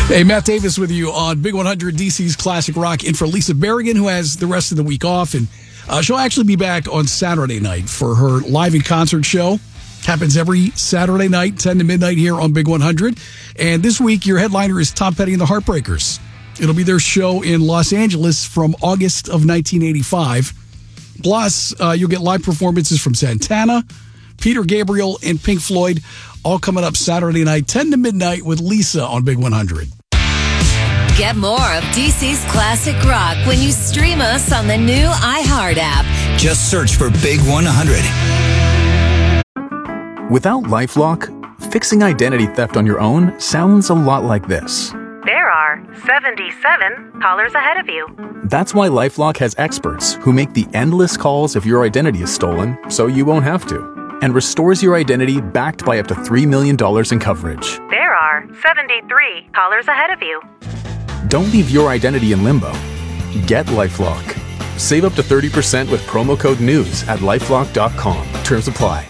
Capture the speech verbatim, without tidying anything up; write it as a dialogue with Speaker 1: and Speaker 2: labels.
Speaker 1: Hey, Matt Davis with you on Big one hundred D C's Classic Rock, in for Lisa Berrigan, who has the rest of the week off. And uh, she'll actually be back on Saturday night for her live in concert show. Happens every Saturday night, ten to midnight here on Big one hundred. And this week, your headliner is Tom Petty and the Heartbreakers. It'll be their show in Los Angeles from August of nineteen eighty-five. Plus, uh, you'll get live performances from Santana, Peter Gabriel, and Pink Floyd, all coming up Saturday night, ten to midnight with Lisa on Big one hundred.
Speaker 2: Get more of D C's Classic Rock when you stream us on the new iHeart app.
Speaker 3: Just search for Big one hundred.
Speaker 4: Without LifeLock, fixing identity theft on your own sounds a lot like this.
Speaker 5: There are seventy-seven callers ahead of you.
Speaker 4: That's why LifeLock has experts who make the endless calls if your identity is stolen, so you won't have to, and restores your identity backed by up to three million dollars in coverage.
Speaker 5: There are seventy-three callers ahead of you.
Speaker 4: Don't leave your identity in limbo. Get LifeLock. Save up to thirty percent with promo code NEWS at lifelock dot com. Terms apply.